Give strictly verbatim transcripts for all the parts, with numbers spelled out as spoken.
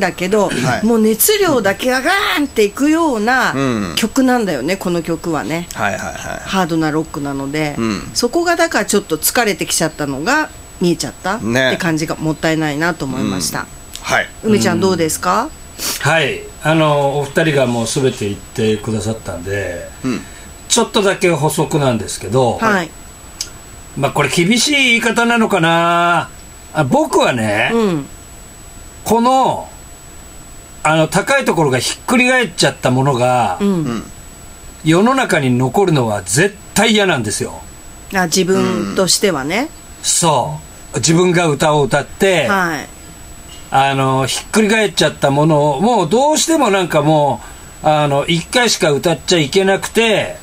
だけど、はい、もう熱量だけがガーンっていくような曲なんだよね、うん、この曲はね、 はいはいはい、 ハードなロックなので、うん、そこがだからちょっと疲れてきちゃったのが見えちゃった、ね、って感じがもったいないなと思いました、うん、 はい、 梅ちゃんどうですか？ はい、あのお二人がもう全て言ってくださったんで、うん、ちょっとだけ補足なんですけど、はい、まあこれ厳しい言い方なのかなあ、僕はね、うん、このあの高いところがひっくり返っちゃったものが、うん、世の中に残るのは絶対嫌なんですよ。 あ、自分としてはね、 うん、そう自分が歌を歌って、はい、あのひっくり返っちゃったものをもうどうしてもなんかもうあのいっかいしか歌っちゃいけなくて、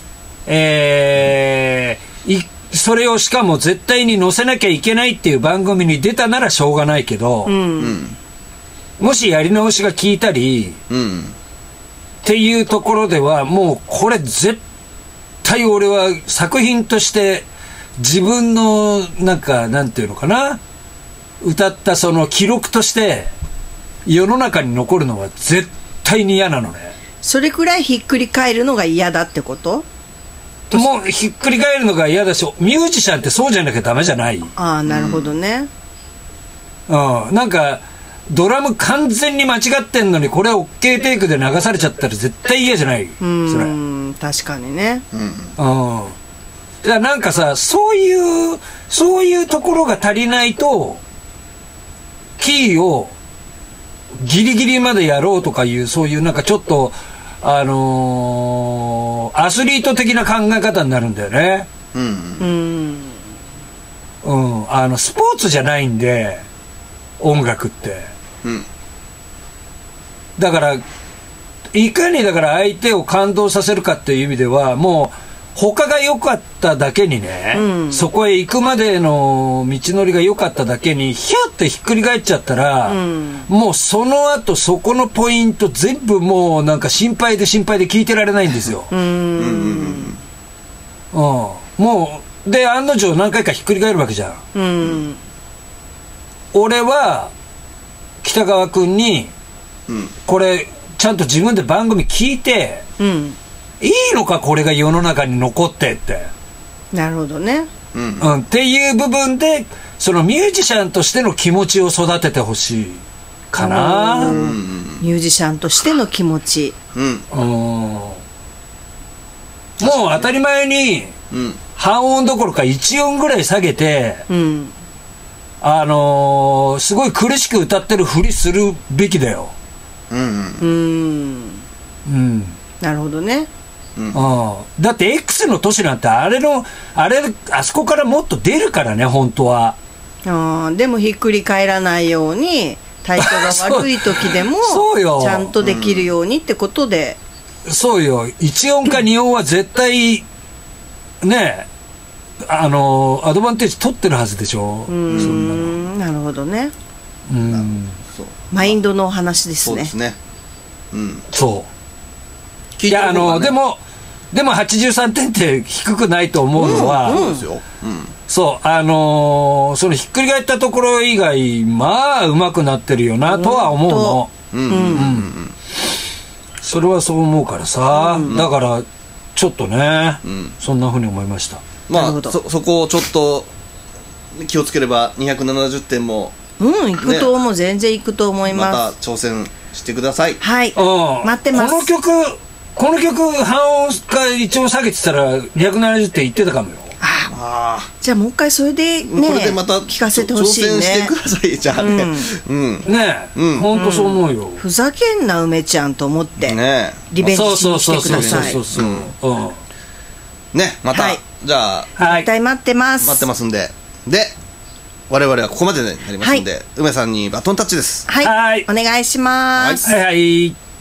えー、いそれをしかも絶対に載せなきゃいけないっていう番組に出たならしょうがないけど、うん、もしやり直しが効いたり、うん、っていうところではもうこれ絶対俺は作品として自分のなんかなんていうのかな、歌ったその記録として世の中に残るのは絶対に嫌なのね。 それくらいひっくり返るのが嫌だってこと？ もうひっくり返るのが嫌だし、ミュージシャンってそうじゃなきゃダメじゃない。 ああ、なるほどね、 うんうん、なんかドラム完全に間違ってんのにこれ OK テイクで流されちゃったら絶対嫌じゃない。 うん、確かにね、うん、うん、 だからなんかさ、そういうそういうところが足りないとキーをギリギリまでやろうとかいう、そういうなんかちょっとあのー、アスリート的な考え方になるんだよね。うん、うん、あのスポーツじゃないんで音楽って、うん、だからいかにだから相手を感動させるかっていう意味ではもう他が良かっただけにね、うん、そこへ行くまでの道のりが良かっただけにヒャッてひっくり返っちゃったら、うん、もうその後そこのポイント全部もうなんか心配で心配で聞いてられないんですよ。うん、うん、もうで案の定何回かひっくり返るわけじゃん。うん、俺は北川君に、うん、これちゃんと自分で番組聞いて、うん、いいのかこれが世の中に残ってって。 なるほどね、 うんうん、っていう部分でそのミュージシャンとしての気持ちを育ててほしいかな、うん、 ミュージシャンとしての気持ち、うん、うん、 もう当たり前に、うん、半音どころかいち音ぐらい下げて、うん、あのー、すごい苦しく歌ってるふりするべきだよ。うん、うん、 うん、なるほどね。 うん、だって X の年なんてあれのあれあそこからもっと出るからね本当は。 あでもひっくり返らないように体調が悪い時でもちゃんとできるようにってことで、 うん、そうよいち音かに音は絶対ねあのアドバンテージ取ってるはずでしょ。うーん、そんなの。なるほどね。うん、そうマインドのお話ですね。 そうですね、 うん、そういやあのでもでもはちじゅうさんてんって低くないと思うのは、うんうん、そうあのー、そのひっくり返ったところ以外まあうまくなってるよなとは思うの、うんうんうん、それはそう思うからさ、うん、だからちょっとね、うん、そんな風に思いました。 まあ そ, そこをちょっと気をつければにひゃくななじゅってんもうんいくと思う、ね、全然いくと思います。 また挑戦してください。 はい、うん、待ってます。 この曲この曲半音かいち音下げてたらにひゃくななじゅってんいってたかもよ。 ああじゃあもう一回それでねこれでまた聞かせてほしいね。 挑戦してくださいじゃあね、 うんうん、ねえ、うん、ほんとそう思うよ、 うん、ふざけんな梅ちゃんと思ってねリベンジしに来てください。 そうそうそうそう、うん、ねまた、はい、じゃあ絶対待ってます待ってますんでで我々はここまでになりますんで、はい、梅さんにバトンタッチです。 はい、はい、お願いします。 はいはい